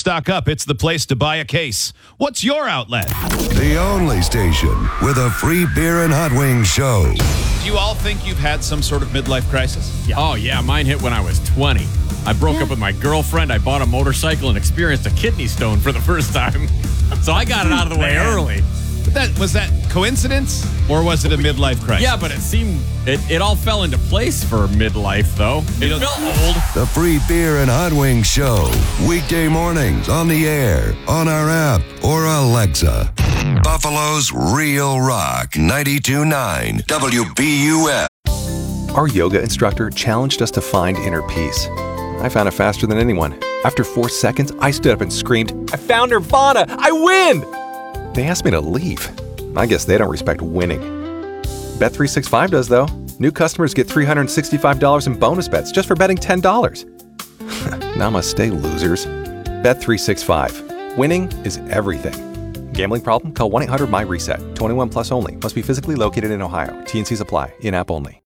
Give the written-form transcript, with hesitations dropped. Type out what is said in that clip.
stock up. It's the place to buy a case. What's your outlet? The only station with a free beer and hot wings show. Do you all think you've had some sort of midlife crisis? Yeah. Oh, yeah. Mine hit when I was 20. I broke up with my girlfriend. I bought a motorcycle and experienced a kidney stone for the first time. So I got it out of the way early. But was that coincidence or was it a midlife crisis? Yeah, but it seemed it all fell into place for midlife, though. It felt old. The free beer and hot wings show. Weekday mornings on the air, on our app, or Alexa. Buffalo's Real Rock 92.9 WBUF. Our yoga instructor challenged us to find inner peace. I found it faster than anyone. After 4 seconds, I stood up and screamed, "I found Nirvana! I win!" They asked me to leave. I guess they don't respect winning. Bet365 does, though. New customers get $365 in bonus bets just for betting $10. Namaste, losers. Bet365. Winning is everything. Gambling problem? Call 1-800-MY-RESET. 21 plus only. Must be physically located in Ohio. T&Cs apply. In-app only.